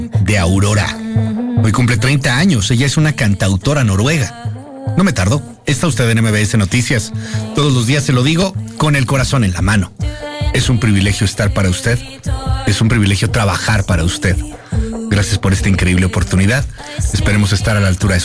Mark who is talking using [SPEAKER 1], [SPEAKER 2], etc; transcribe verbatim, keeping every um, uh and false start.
[SPEAKER 1] de Aurora. Hoy cumple treinta años, ella es una cantautora noruega. No me tardo, está usted en M B S Noticias. Todos los días se lo digo con el corazón en la mano. Es un privilegio estar para usted, es un privilegio trabajar para usted. Gracias por esta increíble oportunidad. Esperemos estar a la altura de